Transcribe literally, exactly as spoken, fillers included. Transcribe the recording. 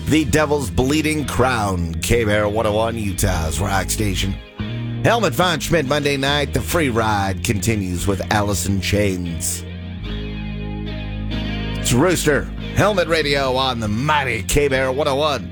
the Devil's Bleeding Crown, K-Bear one oh one, Utah's rock station. Helmet Von Schmidt, Monday night. The free ride continues with Alice in Chains. It's Rooster, Helmet Radio on the mighty K-Bear one oh one.